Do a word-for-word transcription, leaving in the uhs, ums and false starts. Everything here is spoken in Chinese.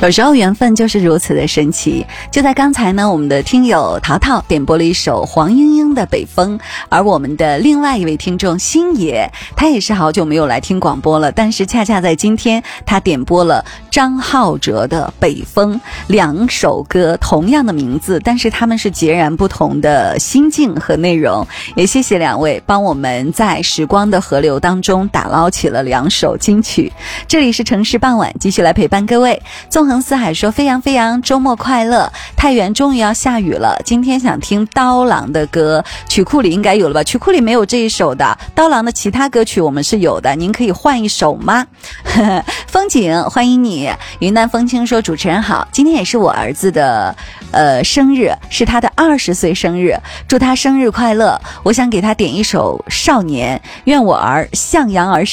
有时候缘分就是如此的神奇。就在刚才呢，我们的听友淘淘点播了一首黄莺莺的《北风》，而我们的另外一位听众星爷，他也是好久没有来听广播了，但是恰恰在今天他点播了张浩哲的《北风》，两首歌同样的名字，但是他们是截然不同的心境和内容。也谢谢两位帮我们在时光的河流当中打捞起了两首金曲。这里是城市傍晚，继续来陪伴各位。纵横四海说飞扬飞扬，周末快乐。太原终于要下雨了，今天想听刀郎的歌，曲库里应该有了吧？曲库里没有这一首的，刀郎的其他歌曲我们是有的，您可以换一首吗？风景欢迎你。云南风轻说主持人好，今天也是我儿子的呃生日，是他的二十岁生日，祝他生日快乐。我想给他点一首少年，愿我儿向阳而